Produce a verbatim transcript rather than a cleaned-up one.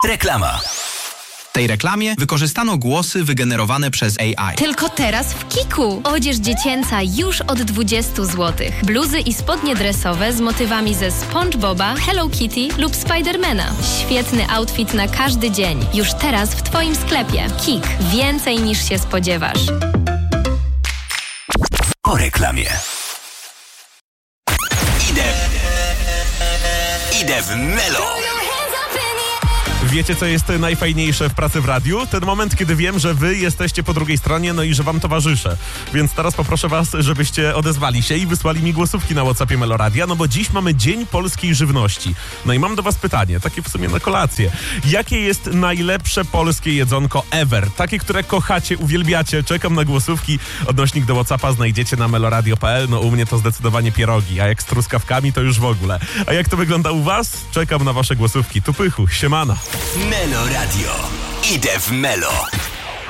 Reklama. W tej reklamie wykorzystano głosy wygenerowane przez A I. Tylko teraz w Kiku. Odzież dziecięca już od dwudziestu złotych. Bluzy i spodnie dresowe z motywami ze SpongeBoba, Hello Kitty lub Spidermana. Świetny outfit na każdy dzień. Już teraz w Twoim sklepie. Kik. Więcej niż się spodziewasz. Po reklamie. Idę. Idę w Melo. Wiecie, co jest najfajniejsze w pracy w radiu? Ten moment, kiedy wiem, że wy jesteście po drugiej stronie, no i że wam towarzyszę. Więc teraz poproszę was, żebyście odezwali się i wysłali mi głosówki na WhatsAppie Meloradia, no bo dziś mamy Dzień Polskiej Żywności. No i mam do was pytanie, takie w sumie na kolację. Jakie jest najlepsze polskie jedzonko ever? Takie, które kochacie, uwielbiacie. Czekam na głosówki. Odnośnik do WhatsAppa znajdziecie na meloradio kropka p l. No u mnie to zdecydowanie pierogi, a jak z truskawkami, to już w ogóle. A jak to wygląda u was? Czekam na wasze głosówki. Tu pychu, siemano. Melo Radio. Idę w Melo.